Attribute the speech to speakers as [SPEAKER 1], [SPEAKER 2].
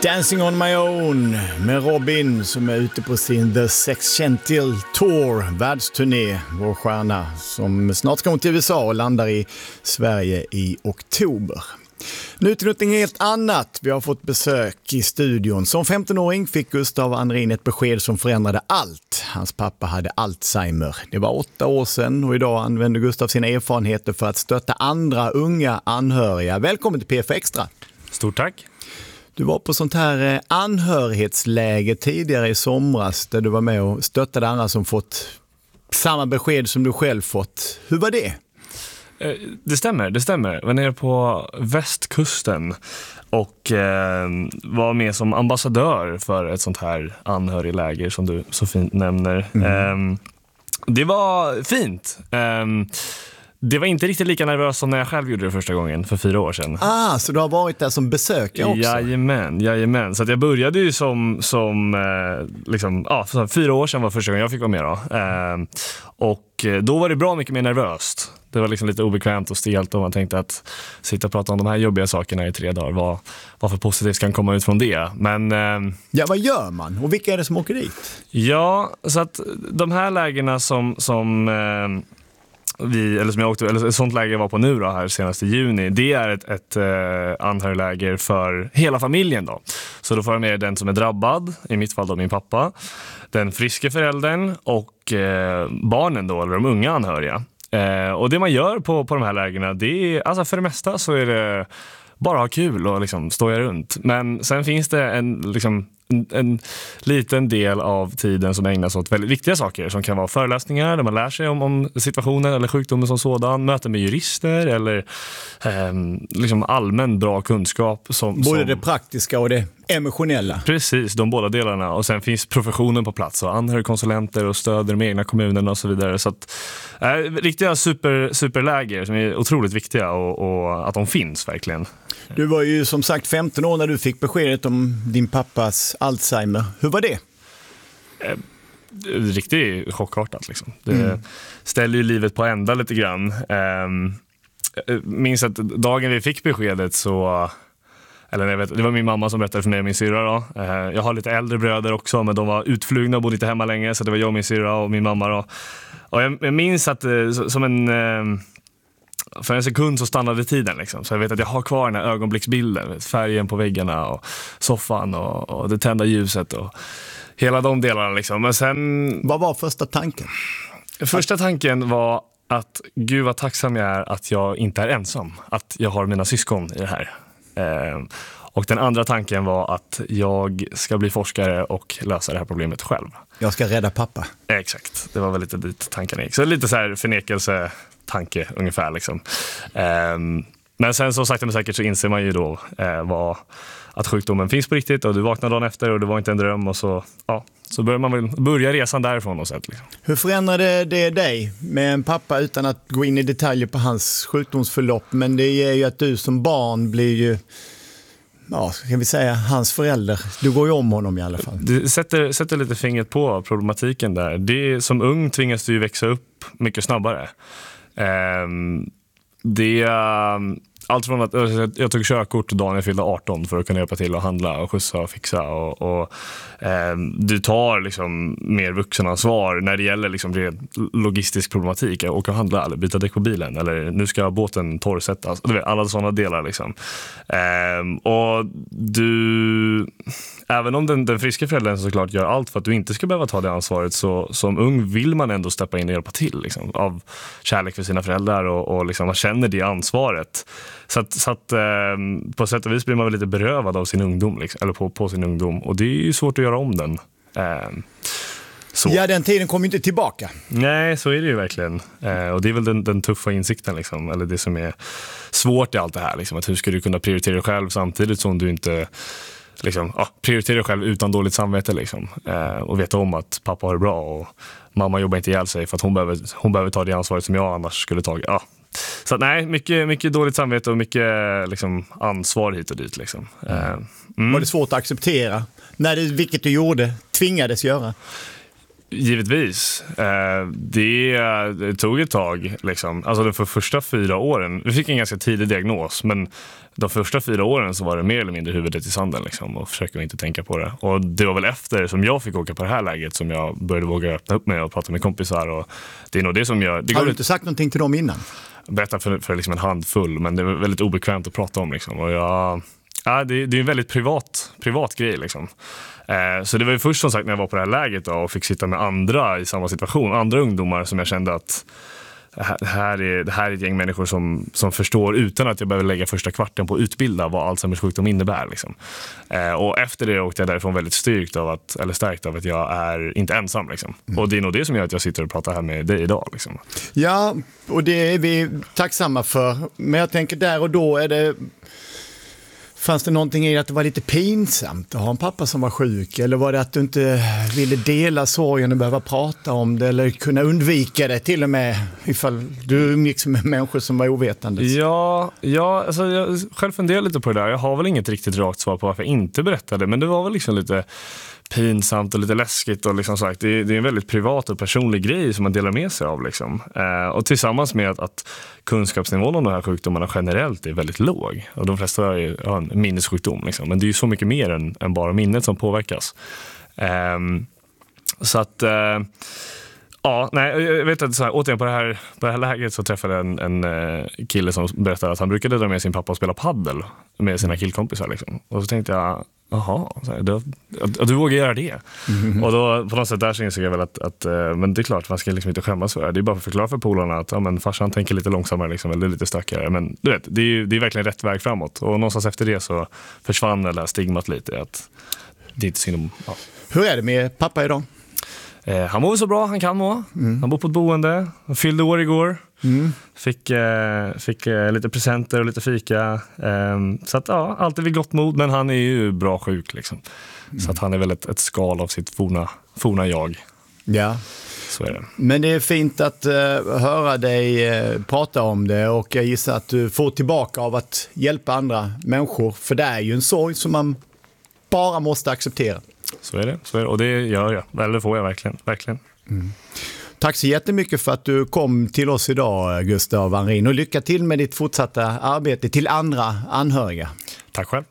[SPEAKER 1] Dancing on my own med Robin som är ute på sin The Sexcentil Tour, världsturné, vår stjärna som snart ska till USA och landar i Sverige i oktober. Nu till något helt annat. Vi har fått besök i studion. Som 15-åring fick Gustav Andrin ett besked som förändrade allt. Hans pappa hade Alzheimer. Det var 8 år sedan och idag använder Gustav sina erfarenheter för att stötta andra unga anhöriga. Välkommen till PF Extra.
[SPEAKER 2] Stort tack.
[SPEAKER 1] Du var på sånt här anhörighetsläge tidigare i somras där du var med och stöttade andra som fått samma besked som du själv fått. Hur var det?
[SPEAKER 2] Det stämmer. Jag var nere på västkusten och var med som ambassadör för ett sånt här anhörigläger som du så fint nämner. Det var fint. Det var inte riktigt lika nervöst som när jag själv gjorde det första gången för 4 år sedan.
[SPEAKER 1] Så du har varit där som besökare också?
[SPEAKER 2] Jajamän. Så att jag började ju som 4 år sedan var första gången jag fick vara med då. Och då var det bra mycket mer nervöst. Det var liksom lite obekvämt och stelt och man tänkte att sitta och prata om de här jobbiga sakerna i 3 dagar. Vad för positivt kan komma ut från det? Men,
[SPEAKER 1] vad gör man? Och vilka är det som åker dit?
[SPEAKER 2] Ja, så att de här lägena som ett sånt läger jag var på nu då, här senast i juni, det är ett anhörigläger för hela familjen då. Så då får jag med den som är drabbad, i mitt fall då min pappa, den friske föräldern och barnen då, eller de unga anhöriga. Och det man gör på de här lägerna, det är, alltså för det mesta så är det bara ha kul och liksom stå runt. Men sen finns det en liten del av tiden som ägnas åt väldigt viktiga saker som kan vara föreläsningar där man lär sig om situationen eller sjukdomen som sådan, möten med jurister eller allmän bra kunskap.
[SPEAKER 1] Både det praktiska och det emotionella.
[SPEAKER 2] Precis, de båda delarna. Och sen finns professionen på plats och anhörigkonsulenter och stöder de egna kommunerna och så vidare. Så att, riktiga superläger som är otroligt viktiga och att de finns verkligen.
[SPEAKER 1] Du var ju som sagt 15 år när du fick beskedet om din pappas Alzheimer. Hur var det?
[SPEAKER 2] Riktigt chockartat liksom. Det ställer ju livet på ända lite grann. Minns att dagen vi fick beskedet så... det var min mamma som berättade för mig och min syrra då. Jag har lite äldre bröder också, men de var utflugna och bodde inte hemma länge. Så det var jag, min syrra och min mamma då. Och jag minns att för en sekund så stannade tiden liksom. Så jag vet att jag har kvar den här ögonblicksbilden, färgen på väggarna och soffan och det tända ljuset och hela de delarna liksom. Men sen...
[SPEAKER 1] Vad var första tanken?
[SPEAKER 2] Första tanken var att gud vad tacksam jag är att jag inte är ensam. Att jag har mina syskon i det här. Och den andra tanken var att jag ska bli forskare och lösa det här problemet själv.
[SPEAKER 1] Jag ska rädda pappa.
[SPEAKER 2] Exakt, det var väl lite dit tanken gick. Så lite så här förnekelsetanke ungefär liksom. Men sen så sakta men säkert så inser man ju då att sjukdomen finns på riktigt och du vaknar dagen efter och det var inte en dröm och så börjar man väl börja resan därifrån och sätt liksom.
[SPEAKER 1] Hur förändrade det dig med en pappa utan att gå in i detaljer på hans sjukdomsförlopp, men det är ju att du som barn blir ju kan vi säga hans förälder. Du går ju om honom i alla fall.
[SPEAKER 2] Det sätter lite fingret på problematiken där. Det som ung tvingas du ju växa upp mycket snabbare. Allt från att jag tog körkort dagen jag fyllde 18 för att kunna hjälpa till att handla och skjutsa och fixa och du tar liksom mer vuxenansvar när det gäller liksom logistisk problematik, åka och handla eller byta däck på bilen eller nu ska båten torrsättas, alla sådana delar liksom. Och du, även om den friska föräldern såklart gör allt för att du inte ska behöva ta det ansvaret, så som ung vill man ändå steppa in och hjälpa till liksom, av kärlek för sina föräldrar och liksom man känner det ansvaret. Så att på sätt och vis blir man väl lite berövad av sin ungdom liksom, eller på sin ungdom, och det är ju svårt att göra om den. Så.
[SPEAKER 1] Ja, den tiden kommer inte tillbaka.
[SPEAKER 2] Nej, så är det ju verkligen. Och det är väl den tuffa insikten liksom, eller det som är svårt i allt det här liksom, att hur ska du kunna prioritera dig själv samtidigt som du inte liksom, prioritera dig själv utan dåligt samvete liksom, och veta om att pappa har det bra och mamma jobbar inte ihjäl sig för att hon behöver ta det ansvaret som jag annars skulle ta. Så nej, mycket dåligt samvete och mycket liksom, ansvar hit och dit liksom.
[SPEAKER 1] Var det svårt att acceptera vilket du gjorde, tvingades göra?
[SPEAKER 2] Givetvis. Det tog ett tag. Liksom. Alltså för första 4 åren, vi fick en ganska tidig diagnos, men de första 4 åren så var det mer eller mindre huvudet i sanden liksom, och försöka inte tänka på det. Och det var väl efter som jag fick åka på det här läget som jag började våga öppna upp mig och prata med kompisar. Och det är nog det som jag...
[SPEAKER 1] Har du inte sagt någonting till dem innan?
[SPEAKER 2] Berätta för liksom en handfull, men det är väldigt obekvämt att prata om. Liksom. Och det är en väldigt privat grej. Liksom. Så det var ju först som sagt när jag var på det här läget då, och fick sitta med andra i samma situation, andra ungdomar som jag kände att det här är ett gäng människor som förstår utan att jag behöver lägga första kvarten på att utbilda vad Alzheimers sjukdom innebär. Liksom. Och efter det åkte jag därifrån väldigt stärkt av att jag är inte ensam. Liksom. Och det är nog det som gör att jag sitter och pratar här med dig idag. Liksom.
[SPEAKER 1] Ja, och det är vi tacksamma för. Men jag tänker där och då fanns det någonting i att det var lite pinsamt att ha en pappa som var sjuk? Eller var det att du inte ville dela sorgen och behöva prata om det? Eller kunna undvika det till och med ifall du umgicks med människor som var ovetande?
[SPEAKER 2] Ja, alltså jag själv funderar lite på det där. Jag har väl inget riktigt rakt svar på varför jag inte berättade. Men det var väl liksom lite pinsamt och lite läskigt. Och liksom sagt, det är en väldigt privat och personlig grej som man delar med sig av. Liksom. Och tillsammans med att kunskapsnivån om de här sjukdomarna generellt är väldigt låg. Och de flesta har en minnessjukdom. Liksom. Men det är ju så mycket mer än bara minnet som påverkas. Så att... Ja, nej, jag vet att återigen på det här läget så träffade jag en kille som berättade att han brukade dra med sin pappa och spela paddel med sina killkompisar. Liksom. Och så tänkte jag, jaha, du vågar göra det. Mm-hmm. Och då på något sätt där så insåg jag väl att men det är klart, man ska liksom inte skämmas för det. Det är bara för att förklara för polarna att men farsan tänker lite långsammare liksom, eller lite stökigare. Men du vet, det är verkligen rätt väg framåt. Och någonstans efter det så försvann det där stigmat lite. Att det är inte synd om... Ja.
[SPEAKER 1] Hur är det med pappa idag?
[SPEAKER 2] Han mår så bra han kan må. Han bor på ett boende. Han fyllde år igår. Fick lite presenter och lite fika. Så att allt är vid gott mod. Men han är ju bra sjuk liksom. Så att han är väl ett skal av sitt forna jag.
[SPEAKER 1] Ja.
[SPEAKER 2] Så är det.
[SPEAKER 1] Men det är fint att höra dig prata om det. Och jag gissar att du får tillbaka av att hjälpa andra människor. För det är ju en sorg som man bara måste acceptera.
[SPEAKER 2] Så är det. Och det gör jag. Eller får jag verkligen.
[SPEAKER 1] Tack så jättemycket för att du kom till oss idag, Gustav Wanrin. Och lycka till med ditt fortsatta arbete till andra anhöriga.
[SPEAKER 2] Tack själv.